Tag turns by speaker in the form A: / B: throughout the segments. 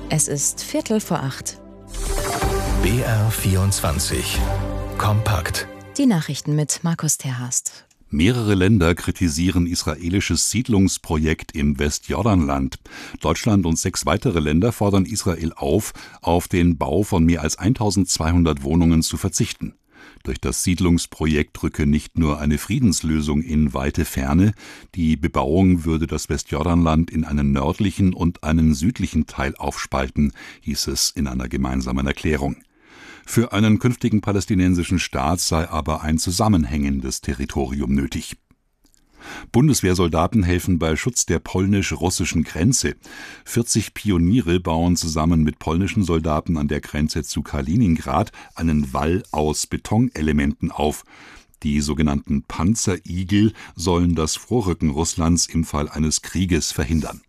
A: Es ist 7:45.
B: BR24 kompakt.
A: Die Nachrichten mit Markus Terhast.
C: Mehrere Länder kritisieren israelisches Siedlungsprojekt im Westjordanland. Deutschland und 6 weitere Länder fordern Israel auf den Bau von mehr als 1200 Wohnungen zu verzichten. Durch das Siedlungsprojekt rücke nicht nur eine Friedenslösung in weite Ferne, die Bebauung würde das Westjordanland in einen nördlichen und einen südlichen Teil aufspalten, hieß es in einer gemeinsamen Erklärung. Für einen künftigen palästinensischen Staat sei aber ein zusammenhängendes Territorium nötig. Bundeswehrsoldaten helfen bei Schutz der polnisch-russischen Grenze. 40 Pioniere bauen zusammen mit polnischen Soldaten an der Grenze zu Kaliningrad einen Wall aus Betonelementen auf. Die sogenannten Panzerigel sollen das Vorrücken Russlands im Fall eines Krieges verhindern.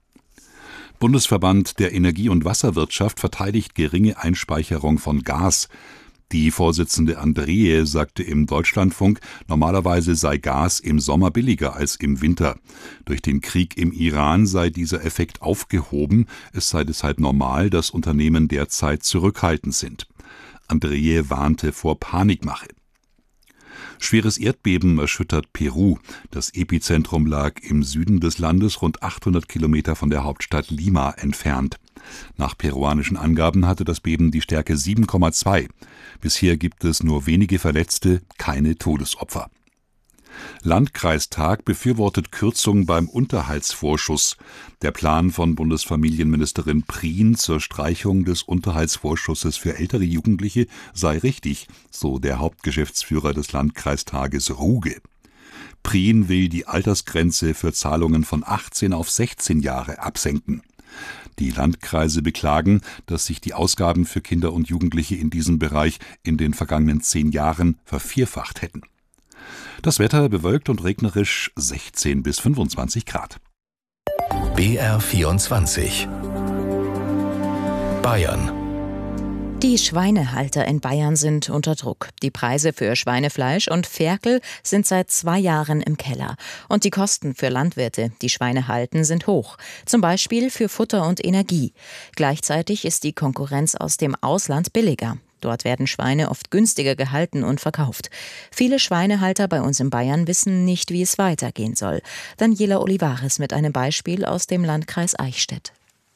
C: Bundesverband der Energie- und Wasserwirtschaft verteidigt geringe Einspeicherung von Gas. Die Vorsitzende Andreae sagte im Deutschlandfunk, normalerweise sei Gas im Sommer billiger als im Winter. Durch den Krieg im Iran sei dieser Effekt aufgehoben. Es sei deshalb normal, dass Unternehmen derzeit zurückhaltend sind. Andreae warnte vor Panikmache. Schweres Erdbeben erschüttert Peru. Das Epizentrum lag im Süden des Landes, rund 800 Kilometer von der Hauptstadt Lima entfernt. Nach peruanischen Angaben hatte das Beben die Stärke 7,2. Bisher gibt es nur wenige Verletzte, keine Todesopfer. Landkreistag befürwortet Kürzung beim Unterhaltsvorschuss. Der Plan von Bundesfamilienministerin Prien zur Streichung des Unterhaltsvorschusses für ältere Jugendliche sei richtig, so der Hauptgeschäftsführer des Landkreistages Ruge. Prien will die Altersgrenze für Zahlungen von 18 auf 16 Jahre absenken. Die Landkreise beklagen, dass sich die Ausgaben für Kinder und Jugendliche in diesem Bereich in den vergangenen 10 Jahren vervierfacht hätten. Das Wetter bewölkt und regnerisch, 16 bis 25 Grad.
B: BR24 Bayern.
A: Die Schweinehalter in Bayern sind unter Druck. Die Preise für Schweinefleisch und Ferkel sind seit 2 Jahren im Keller. Und die Kosten für Landwirte, die Schweine halten, sind hoch. Zum Beispiel für Futter und Energie. Gleichzeitig ist die Konkurrenz aus dem Ausland billiger. Dort werden Schweine oft günstiger gehalten und verkauft. Viele Schweinehalter bei uns in Bayern wissen nicht, wie es weitergehen soll. Daniela Olivares mit einem Beispiel aus dem Landkreis Eichstätt.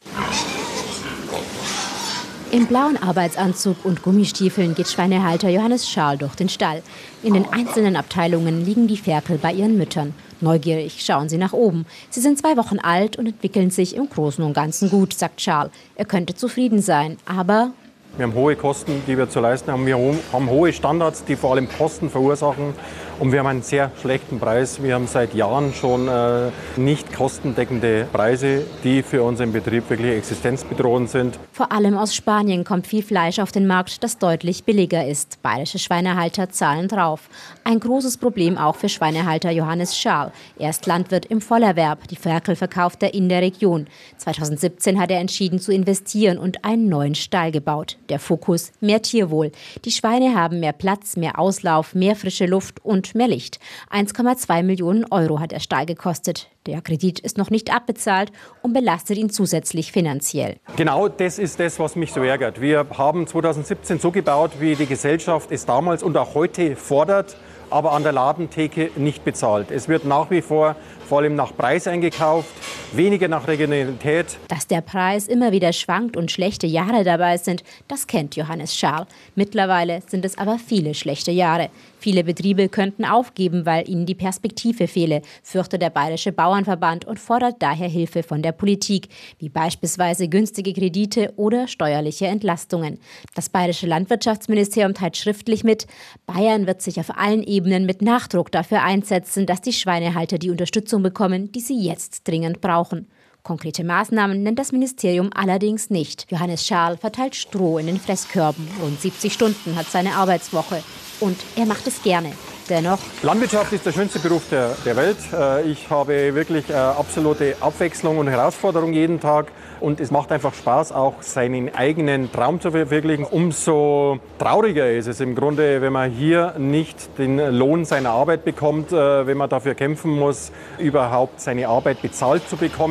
D: Im blauen Arbeitsanzug und Gummistiefeln geht Schweinehalter Johannes Scharl durch den Stall. In den einzelnen Abteilungen liegen die Ferkel bei ihren Müttern. Neugierig schauen sie nach oben. Sie sind 2 Wochen alt und entwickeln sich im Großen und Ganzen gut, sagt Scharl. Er könnte zufrieden sein, aber
E: wir haben hohe Kosten, die wir zu leisten haben. Wir haben hohe Standards, die vor allem Kosten verursachen. Und wir haben einen sehr schlechten Preis. Wir haben seit Jahren schon nicht kostendeckende Preise, die für unseren Betrieb wirklich existenzbedrohend sind.
D: Vor allem aus Spanien kommt viel Fleisch auf den Markt, das deutlich billiger ist. Bayerische Schweinehalter zahlen drauf. Ein großes Problem auch für Schweinehalter Johannes Scharl. Er ist Landwirt im Vollerwerb. Die Ferkel verkauft er in der Region. 2017 hat er entschieden zu investieren und einen neuen Stall gebaut. Der Fokus: mehr Tierwohl. Die Schweine haben mehr Platz, mehr Auslauf, mehr frische Luft und mehr Licht. 1,2 Millionen Euro hat der Stall gekostet. Der Kredit ist noch nicht abbezahlt und belastet ihn zusätzlich finanziell.
E: Genau das ist das, was mich so ärgert. Wir haben 2017 so gebaut, wie die Gesellschaft es damals und auch heute fordert, aber an der Ladentheke nicht bezahlt. Es wird nach wie vor allem nach Preis eingekauft, weniger nach Regionalität.
D: Dass der Preis immer wieder schwankt und schlechte Jahre dabei sind, das kennt Johannes Scharl. Mittlerweile sind es aber viele schlechte Jahre. Viele Betriebe könnten aufgeben, weil ihnen die Perspektive fehle, fürchtet der Bayerische Bauernverband und fordert daher Hilfe von der Politik, wie beispielsweise günstige Kredite oder steuerliche Entlastungen. Das Bayerische Landwirtschaftsministerium teilt schriftlich mit: Bayern wird sich auf allen Ebenen mit Nachdruck dafür einsetzen, dass die Schweinehalter die Unterstützung bekommen, die sie jetzt dringend brauchen. Konkrete Maßnahmen nennt das Ministerium allerdings nicht. Johannes Scharl verteilt Stroh in den Fresskörben. Rund 70 Stunden hat seine Arbeitswoche. Und er macht es gerne. Dennoch:
E: Landwirtschaft ist der schönste Beruf der Welt. Ich habe wirklich absolute Abwechslung und Herausforderung jeden Tag. Und es macht einfach Spaß, auch seinen eigenen Traum zu verwirklichen. Umso trauriger ist es im Grunde, wenn man hier nicht den Lohn seiner Arbeit bekommt, wenn man dafür kämpfen muss, überhaupt seine Arbeit bezahlt zu bekommen.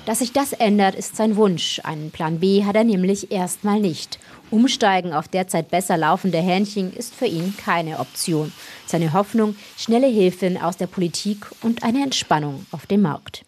D: Dass sich das ändert, ist sein Wunsch. Einen Plan B hat er nämlich erstmal nicht. Umsteigen auf derzeit besser laufende Hähnchen ist für ihn keine Option. Seine Hoffnung, schnelle Hilfen aus der Politik und eine Entspannung auf dem Markt.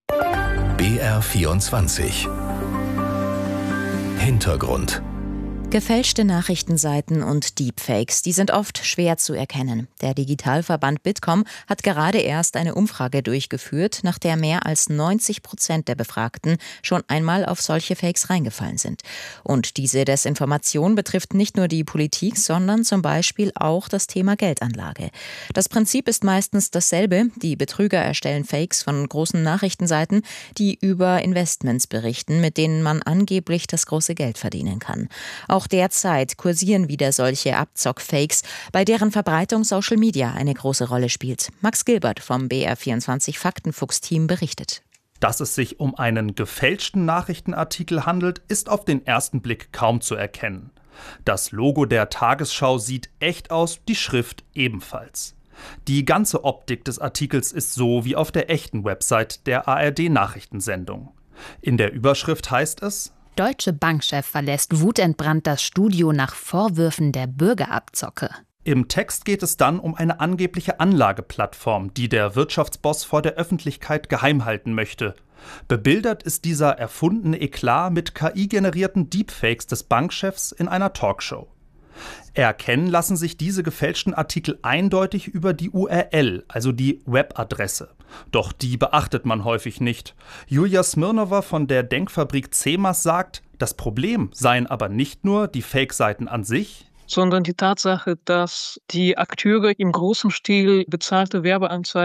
B: BR24 Hintergrund.
A: Gefälschte Nachrichtenseiten und Deepfakes, die sind oft schwer zu erkennen. Der Digitalverband Bitkom hat gerade erst eine Umfrage durchgeführt, nach der mehr als 90% der Befragten schon einmal auf solche Fakes reingefallen sind. Und diese Desinformation betrifft nicht nur die Politik, sondern zum Beispiel auch das Thema Geldanlage. Das Prinzip ist meistens dasselbe. Die Betrüger erstellen Fakes von großen Nachrichtenseiten, die über Investments berichten, mit denen man angeblich das große Geld verdienen kann. Auch derzeit kursieren wieder solche Abzock-Fakes, bei deren Verbreitung Social Media eine große Rolle spielt. Max Gilbert vom BR24 Faktenfuchs-Team berichtet.
F: Dass es sich um einen gefälschten Nachrichtenartikel handelt, ist auf den ersten Blick kaum zu erkennen. Das Logo der Tagesschau sieht echt aus, die Schrift ebenfalls. Die ganze Optik des Artikels ist so wie auf der echten Website der ARD-Nachrichtensendung. In der Überschrift heißt es:
G: Deutsche Bankchef verlässt wutentbrannt das Studio nach Vorwürfen der Bürgerabzocke.
F: Im Text geht es dann um eine angebliche Anlageplattform, die der Wirtschaftsboss vor der Öffentlichkeit geheim halten möchte. Bebildert ist dieser erfundene Eklat mit KI-generierten Deepfakes des Bankchefs in einer Talkshow. Erkennen lassen sich diese gefälschten Artikel eindeutig über die URL, also die Webadresse. Doch die beachtet man häufig nicht. Julia Smirnova von der Denkfabrik CEMAS sagt, das Problem seien aber nicht nur die Fake-Seiten an sich,
H: sondern die Tatsache, dass die Akteure im großen Stil bezahlte Werbeanzeigen